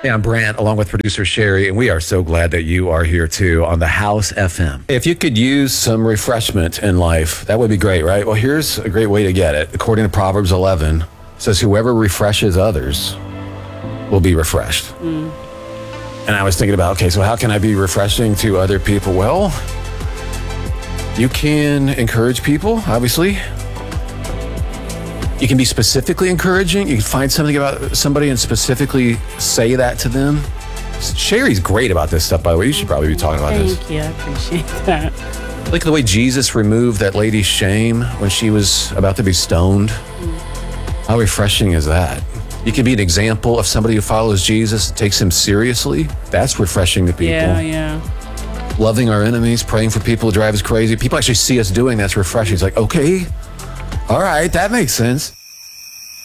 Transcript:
Hey, I'm Brant, along with producer Sherry, and we are so glad that you are here too on the House FM. If you could use some refreshment in life, that would be great, right? Well, here's a great way to get it. According to Proverbs 11, it says, whoever refreshes others will be refreshed. And I was thinking about, okay, so how can I be refreshing to other people? Well, you can encourage people, obviously. You can be specifically encouraging. You can find something about somebody and specifically say that to them. Sherry's great about this stuff, by the way. You should probably be talking about this. Thank you. I appreciate that. Like the way Jesus removed that lady's shame when she was about to be stoned. How refreshing is that? You can be an example of somebody who follows Jesus, takes him seriously. That's refreshing to people. Yeah. Loving our enemies, praying for people who drive us crazy. People actually see us doing that's refreshing. It's like, okay, all right, that makes sense.